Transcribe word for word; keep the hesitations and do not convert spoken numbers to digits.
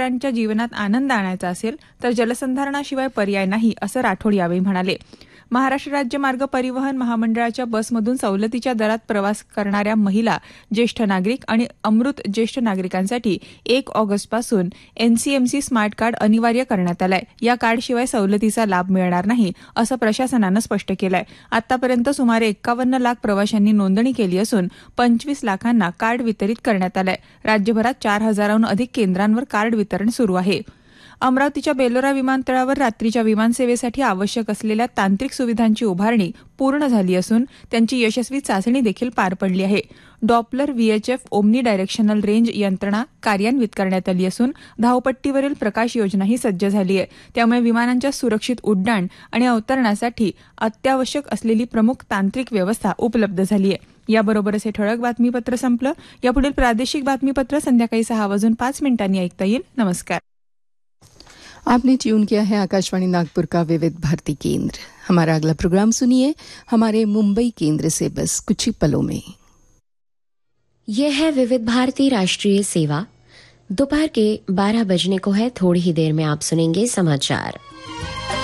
शेतकऱ्यांच्या जीवनात आनंद आणायचा असेल तर जलसंधारणाशिवाय पर्याय नाही, असं राठोड यावेळी म्हणाले. महाराष्ट्र राज्य मार्ग परिवहन महामंडळाच्या बसमधून सवलतीच्या दरात प्रवास करणाऱ्या महिला, ज्येष्ठ नागरिक आणि अमृत ज्येष्ठ नागरिकांसाठी एक ऑगस्टपासून एनसीएमसी स्मार्ट कार्ड अनिवार्य करण्यात आलंय. या कार्डशिवाय सवलतीचा लाभ मिळणार नाही, असं प्रशासनानं स्पष्ट केलंय. आतापर्यंत सुमारे एक्कावन्न लाख प्रवाशांनी नोंदणी केली असून पंचवीस लाखांना कार्ड वितरित करण्यात आलंय. राज्यभरात चार हजारांहून अधिक केंद्रांवर कार्ड वितरण सुरू आहे. अमरावतीच्या बेलोरा विमानतळावर रात्रीच्या विमानसेवेसाठी आवश्यक असलेल्या तांत्रिक सुविधांची उभारणी पूर्ण झाली असून त्यांची यशस्वी चाचणी देखील पार पडली आहे. Doppler VHF omni directional range यंत्रणा कार्यान्वित करण्यात आली असून धावपट्टीवरील प्रकाश योजनाही सज्ज झाली आहे. त्यामुळे विमानांच्या सुरक्षित उड्डाण आणि अवतरणासाठी अत्यावश्यक असलेली प्रमुख तांत्रिक व्यवस्था उपलब्ध झाली आहे. याबरोबरच हे ठळक बातमीपत्र संपलं. यापुढील प्रादेशिक बातमीपत्र संध्याकाळी सहा वाजून पाच मिनिटांनी ऐकता येईल. नमस्कार. आपने ट्यून किया है आकाशवाणी नागपुर का विविध भारती केंद्र. हमारा अगला प्रोग्राम सुनिए हमारे मुंबई केंद्र से बस कुछ ही पलों में. यह है विविध भारती राष्ट्रीय सेवा. दोपहर के बारह बजने को है. थोड़ी ही देर में आप सुनेंगे समाचार.